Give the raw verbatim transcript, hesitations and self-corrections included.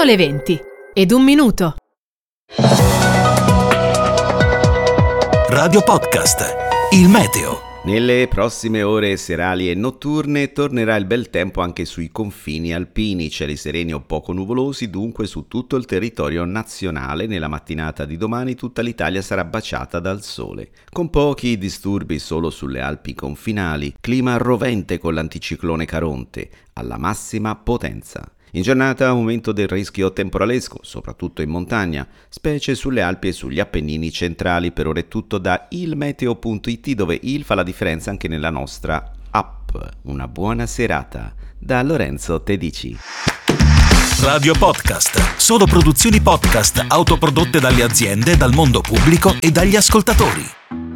Sono le venti ed un minuto. Radio Podcast, il meteo. Nelle prossime ore serali e notturne tornerà il bel tempo anche sui confini alpini, cieli sereni o poco nuvolosi dunque su tutto il territorio nazionale. Nella mattinata di domani tutta l'Italia sarà baciata dal sole, con pochi disturbi solo sulle Alpi confinali, clima rovente con l'anticiclone Caronte, alla massima potenza. In giornata aumento del rischio temporalesco, soprattutto in montagna, specie sulle Alpi e sugli Appennini centrali. Per ora è tutto da ilmeteo punto it, dove il fa la differenza anche nella nostra app. Una buona serata da Lorenzo Tedici. Radio Podcast, solo produzioni podcast autoprodotte dalle aziende, dal mondo pubblico e dagli ascoltatori.